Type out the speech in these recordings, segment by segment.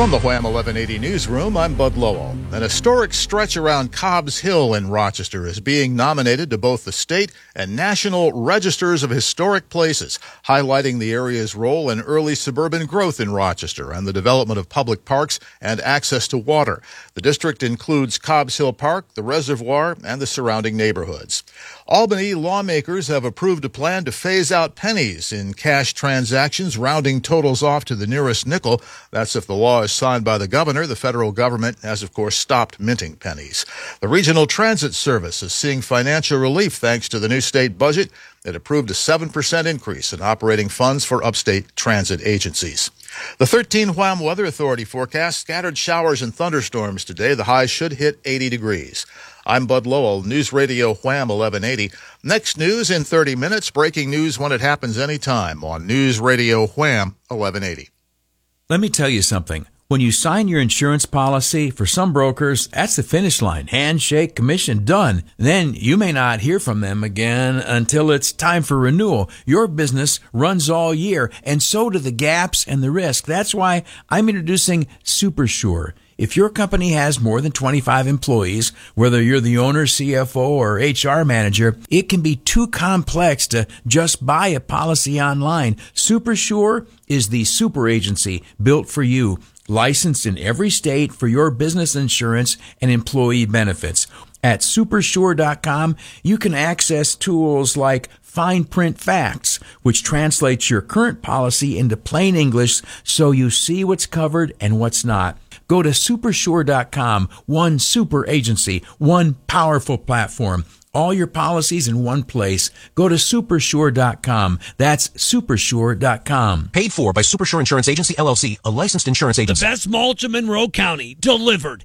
From the Wham 1180 newsroom, I'm Bud Lowell. An historic stretch around Cobb's Hill in Rochester is being nominated to both the state and national registers of historic places, highlighting the area's role in early suburban growth in Rochester and the development of public parks and access to water. The district includes Cobb's Hill Park, the reservoir, and the surrounding neighborhoods. Albany lawmakers have approved a plan to phase out pennies in cash transactions, rounding totals off to the nearest nickel. That's if the law is signed by the governor. The federal government has, of course, stopped minting pennies. The Regional Transit Service is seeing financial relief thanks to the new state budget. It approved a 7% increase in operating funds for upstate transit agencies. The 13 Wham Weather Authority forecasts scattered showers and thunderstorms today. The high should hit 80 degrees. I'm Bud Lowell, News Radio Wham 1180. Next news in 30 minutes. Breaking news when it happens anytime on News Radio Wham 1180. Let me tell you something. When you sign your insurance policy, for some brokers, that's the finish line. Handshake, commission, done. Then you may not hear from them again until it's time for renewal. Your business runs all year, and so do the gaps and the risk. That's why I'm introducing SuperSure. If your company has more than 25 employees, whether you're the owner, CFO, or HR manager, it can be too complex to just buy a policy online. SuperSure is the super agency built for you, licensed in every state for your business insurance and employee benefits. At supersure.com, you can access tools like Fine Print Facts, which translates your current policy into plain English so you see what's covered and what's not. Go to supersure.com, one super agency, one powerful platform. All your policies in one place. Go to supersure.com. That's supersure.com. Paid for by Supersure Insurance Agency, LLC, a licensed insurance agency. The best mulch in Monroe County, delivered.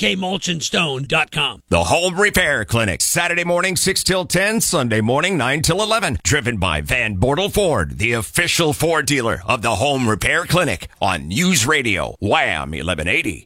ADKMulchandStone.com. The Home Repair Clinic, Saturday morning 6 till 10, Sunday morning 9 till 11. Driven by Van Bortle Ford, the official Ford dealer of the Home Repair Clinic on News Radio, Wham 1180.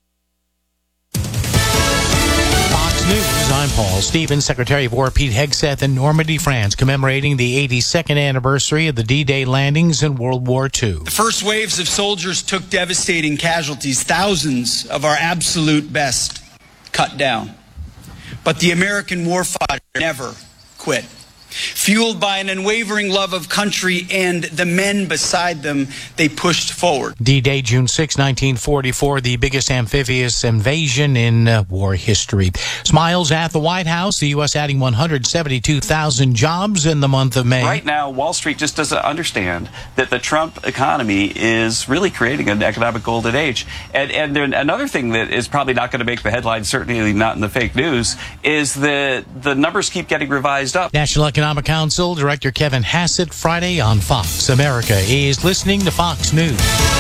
News, I'm Paul Stevens. Secretary of War Pete Hegseth in Normandy, France, commemorating the 82nd anniversary of the D-Day landings in World War II. The first waves of soldiers took devastating casualties, thousands of our absolute best cut down. But the American warfighter never quit. Fueled by an unwavering love of country and the men beside them, they pushed forward. D-Day, June 6, 1944, the biggest amphibious invasion in war history. Smiles at the White House, the U.S. adding 172,000 jobs in the month of May. Right now, Wall Street just doesn't understand that the Trump economy is really creating an economic golden age. And then another thing that is probably not going to make the headlines, certainly not in the fake news, is that the numbers keep getting revised up. National Economic Council Director Kevin Hassett, Friday on Fox. America is listening to Fox News.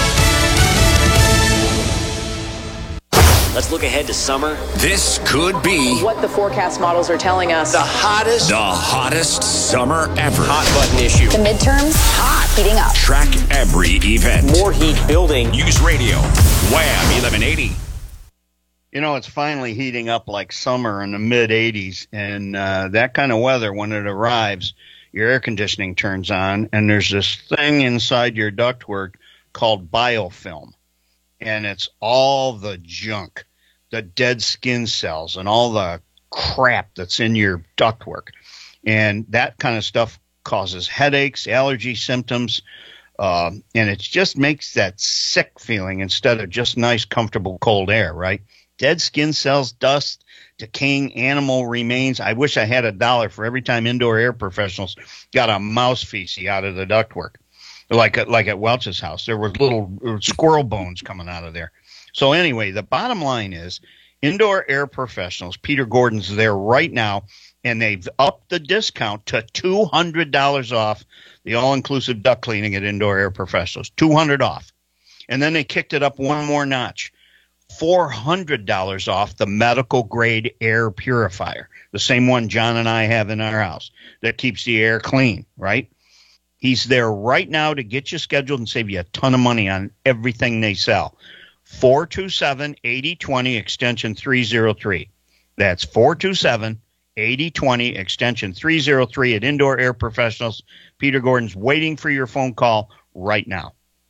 Let's look ahead to summer. This could be what the forecast models are telling us. The hottest summer ever. Hot button issue. The midterms, hot, heating up. Track every event. More heat building. News Radio, Wham 1180. You know, it's finally heating up like summer in the mid-80s, and that kind of weather, when it arrives, your air conditioning turns on, and there's this thing inside your ductwork called biofilm, and it's all the junk, the dead skin cells, and all the crap that's in your ductwork, and that kind of stuff causes headaches, allergy symptoms, and it just makes that sick feeling instead of just nice, comfortable, cold air, right? Dead skin cells, dust, decaying animal remains. I wish I had $1 for every time Indoor Air Professionals got a mouse feces out of the ductwork. Like at Welch's house. There were little squirrel bones coming out of there. So anyway, the bottom line is Indoor Air Professionals, Peter Gordon's there right now, and they've upped the discount to $200 off the all-inclusive duct cleaning at Indoor Air Professionals. $200 off. And then they kicked it up one more notch. $400 off the medical grade air purifier, the same one John and I have in our house that keeps the air clean, right? He's there right now to get you scheduled and save you a ton of money on everything they sell. 427-8020 extension 303. That's 427-8020 extension 303 at Indoor Air Professionals. Peter Gordon's waiting for your phone call right now.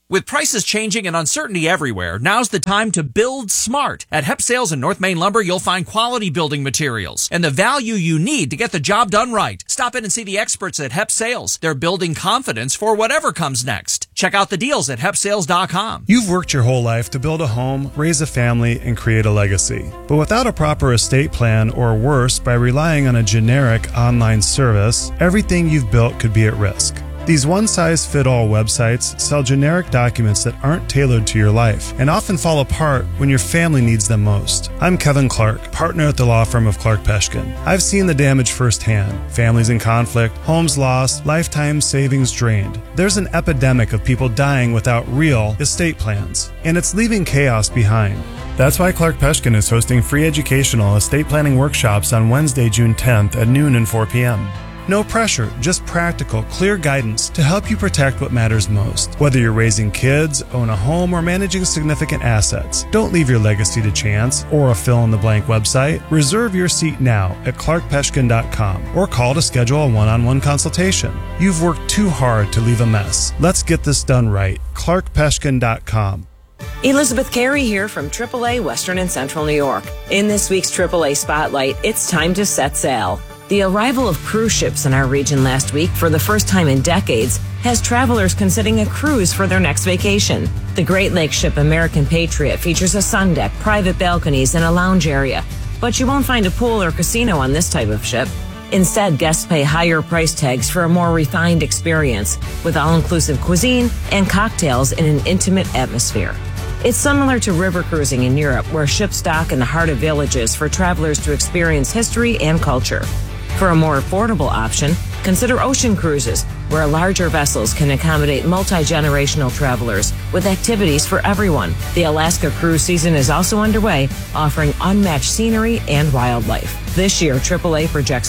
With prices changing and uncertainty everywhere, now's the time to build smart. At Hep Sales and North Main Lumber, you'll find quality building materials and the value you need to get the job done right. Stop in and see the experts at Hep Sales. They're building confidence for whatever comes next. Check out the deals at hepsales.com. You've worked your whole life to build a home, raise a family, and create a legacy. But without a proper estate plan, or worse, by relying on a generic online service, everything you've built could be at risk. These one-size-fit-all websites sell generic documents that aren't tailored to your life and often fall apart when your family needs them most. I'm Kevin Clark, partner at the law firm of Clark Peshkin. I've seen the damage firsthand. Families in conflict, homes lost, lifetime savings drained. There's an epidemic of people dying without real estate plans, and it's leaving chaos behind. That's why Clark Peshkin is hosting free educational estate planning workshops on Wednesday, June 10th at noon and 4 p.m. No pressure, just practical, clear guidance to help you protect what matters most. Whether you're raising kids, own a home, or managing significant assets, don't leave your legacy to chance or a fill-in-the-blank website. Reserve your seat now at clarkpeshkin.com or call to schedule a one-on-one consultation. You've worked too hard to leave a mess. Let's get this done right. clarkpeshkin.com. Elizabeth Carey here from AAA Western and Central New York. In this week's AAA Spotlight, it's time to set sail. The arrival of cruise ships in our region last week for the first time in decades has travelers considering a cruise for their next vacation. The Great Lakes ship American Patriot features a sun deck, private balconies, and a lounge area. But you won't find a pool or casino on this type of ship. Instead, guests pay higher price tags for a more refined experience with all-inclusive cuisine and cocktails in an intimate atmosphere. It's similar to river cruising in Europe, where ships dock in the heart of villages for travelers to experience history and culture. For a more affordable option, consider ocean cruises, where larger vessels can accommodate multi-generational travelers with activities for everyone. The Alaska cruise season is also underway, offering unmatched scenery and wildlife. This year, AAA projects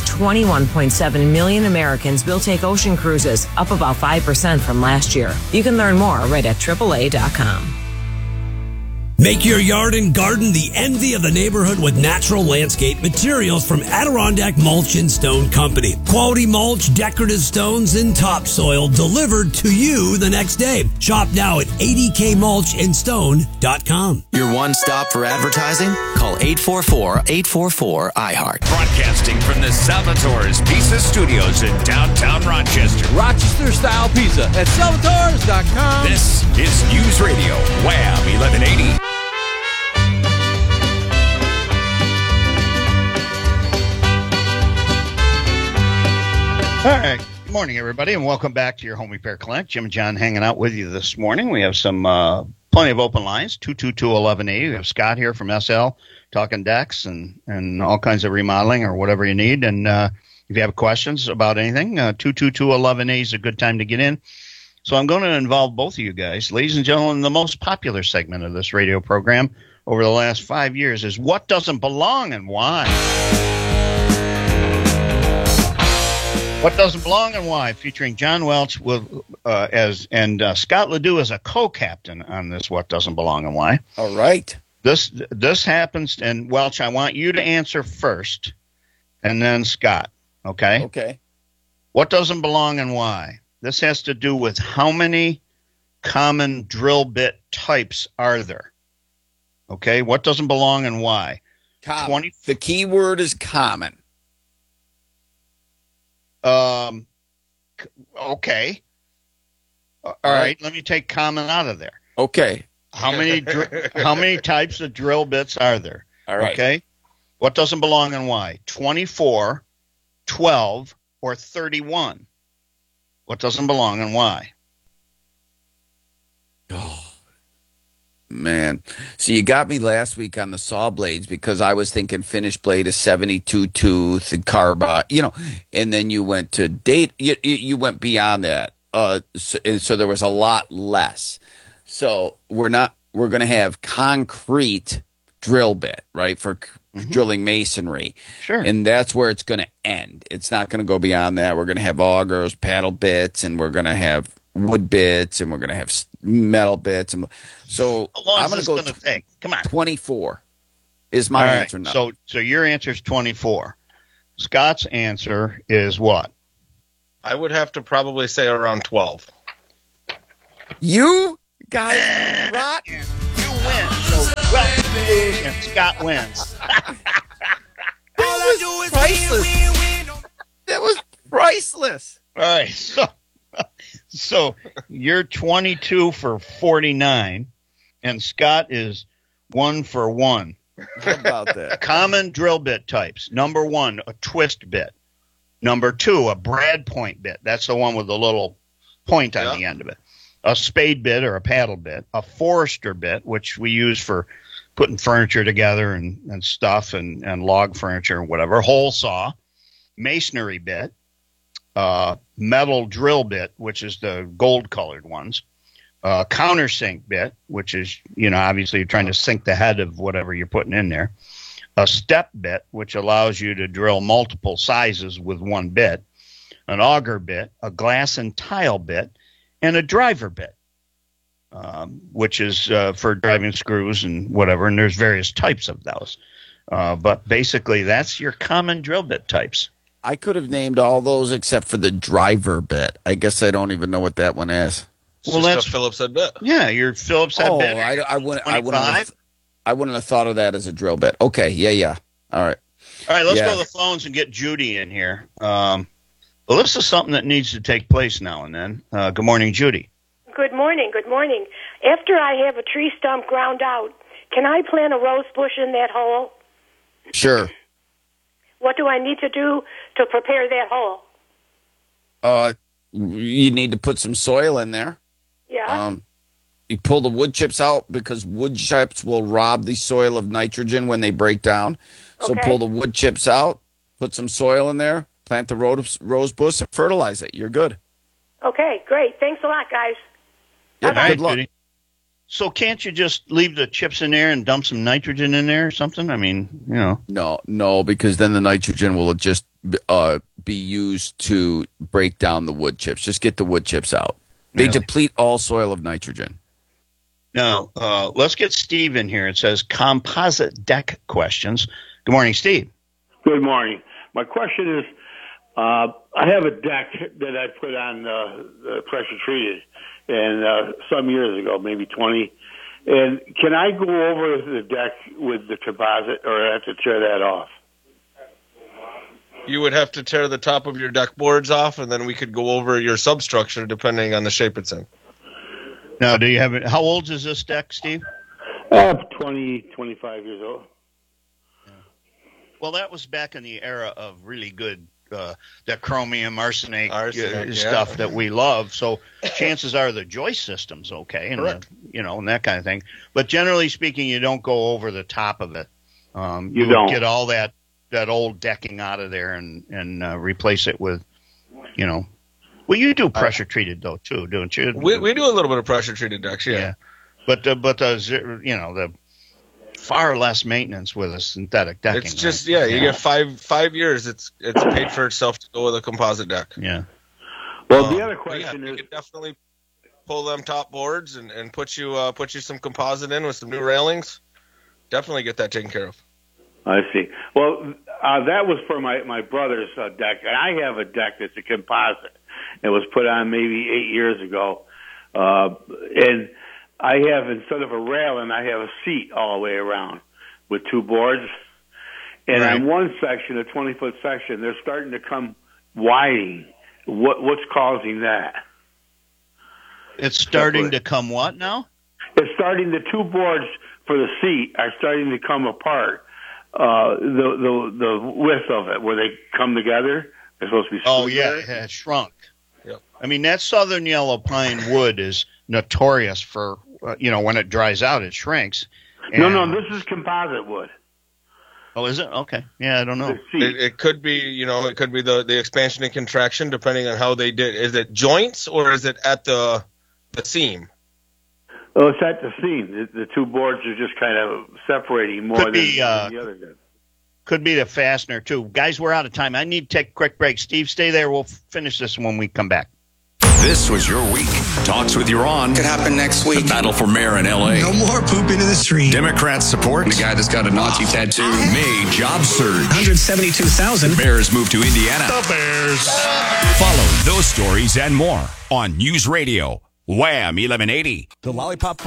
21.7 million Americans will take ocean cruises, up about 5% from last year. You can learn more right at AAA.com. Make your yard and garden the envy of the neighborhood with natural landscape materials from Adirondack Mulch and Stone Company. Quality mulch, decorative stones, and topsoil delivered to you the next day. Shop now at adkmulchandstone.com. Your one stop for advertising? Call 844-844-IHEART. Broadcasting from the Salvatore's Pizza Studios in downtown Rochester. Rochester-style pizza at salvatores.com. This is News Radio, Wham 1180. All right. Good morning, everybody, and welcome back to your Home Repair Clinic. Jim and John hanging out with you this morning. We have some plenty of open lines, 222-1180. We have Scott here from SL talking decks and all kinds of remodeling or whatever you need. And if you have questions about anything, 222-1180 is a good time to get in. So I'm going to involve both of you guys. Ladies and gentlemen, the most popular segment of this radio program over the last 5 years is What Doesn't Belong and Why? What Doesn't Belong and Why, featuring John Welch and Scott Ledoux as a co-captain on this What Doesn't Belong and Why. All right. This happens, and Welch, I want you to answer first, and then Scott, okay? Okay. What doesn't belong and why? This has to do with how many common drill bit types are there? Okay, what doesn't belong and why? Common. The key word is common. Okay. All right. Let me take common out of there. Okay. How many types of drill bits are there? All right. Okay. What doesn't belong and why? 24, 12, or 31? What doesn't belong and why? Oh, man. So you got me last week on the saw blades because I was thinking finished blade is 72 tooth and carbide, and then you went to date. You went beyond that. So there was a lot less. So we're going to have concrete drill bit, right, for drilling masonry. Sure. And that's where it's going to end. It's not going to go beyond that. We're going to have augers, paddle bits, and we're going to have wood bits, and we're going to have metal bits. And so I'm going to go take? Come on. 24 is my answer now. So your answer is 24. Scott's answer is what? I would have to probably say around 12. You guys, Rock. You win. So, well, you lose and Scott wins. That was priceless. That was priceless. All right, so you're 22 for 49, and Scott is 1 for 1. How about that? Common drill bit types. Number 1, a twist bit. Number 2, a brad point bit. That's the one with the little point on the end of it. A spade bit or a paddle bit. A Forester bit, which we use for putting furniture together and stuff and log furniture and whatever. Hole saw. Masonry bit. Metal drill bit, which is the gold-colored ones. Countersink bit, which is, obviously you're trying to sink the head of whatever you're putting in there. A step bit, which allows you to drill multiple sizes with one bit. An auger bit, a glass and tile bit, and a driver bit, which is for driving screws and whatever, and there's various types of those. But basically, that's your common drill bit types. I could have named all those except for the driver bit. I guess I don't even know what that one is. Well, that's a Phillips head bit. Yeah, your Phillips head bit. I wouldn't have thought of that as a drill bit. Okay, yeah. All right, let's go to the phones and get Judy in here. Well, this is something that needs to take place now and then. Good morning, Judy. Good morning. After I have a tree stump ground out, can I plant a rose bush in that hole? Sure. What do I need to do to prepare that hole? You need to put some soil in there. Yeah. You pull the wood chips out because wood chips will rob the soil of nitrogen when they break down. So pull the wood chips out, put some soil in there, plant the rose bush, and fertilize it. You're good. Okay, great. Thanks a lot, guys. Yeah, good luck. Judy. So can't you just leave the chips in there and dump some nitrogen in there or something? I mean, No, because then the nitrogen will just be used to break down the wood chips. Just get the wood chips out. They deplete all soil of nitrogen. Now, let's get Steve in here. It says composite deck questions. Good morning, Steve. Good morning. My question is, I have a deck that I put on the pressure treated, and some years ago, maybe 20. And can I go over the deck with the composite, or I have to tear that off? You would have to tear the top of your deck boards off, and then we could go over your substructure depending on the shape it's in. Now, do you have it? How old is this deck, Steve? 20, 25 years old. Well, that was back in the era of really good that chromium, arsenic stuff that we love. So chances are the joist system's okay, and and that kind of thing. But generally speaking, you don't go over the top of it. You don't get all that old decking out of there and replace it with, Well, you do pressure treated though too, don't you? We do a little bit of pressure treated decks, yeah. But the far less maintenance with a synthetic decking. It's just you get 5 years. It's paid for itself to go with a composite deck. Yeah. Well, the other question is, you could definitely pull them top boards and put you some composite in with some new railings. Definitely get that taken care of. I see. Well, that was for my brother's deck, and I have a deck that's a composite. It was put on maybe 8 years ago, and I have, instead of a railing, I have a seat all the way around with two boards. And on one section, a 20-foot section, they're starting to come widening. What's causing that? It's starting to come what now? It's starting, the two boards for the seat are starting to come apart. The width of it, where they come together, they're supposed to be. Oh yeah, it shrunk. Yep. I mean, that southern yellow pine wood is notorious for when it dries out, it shrinks. No, this is composite wood. Oh, is it? Okay. Yeah, I don't know. It could be, it could be the expansion and contraction depending on how they did. Is it joints or is it at the seam? Oh, it's at the seam. The two boards are just kind of separating more than the other did. Could be the fastener, too. Guys, we're out of time. I need to take a quick break. Steve, stay there. We'll finish this when we come back. This was your week. Talks with Yaron. Could happen next week. The battle for mayor in L.A. No more pooping in the street. Democrats support. The guy that's got a Nazi tattoo. May job surge. 172,000. Bears move to Indiana. The Bears. Follow those stories and more on News Radio Wham 1180. The Lollipop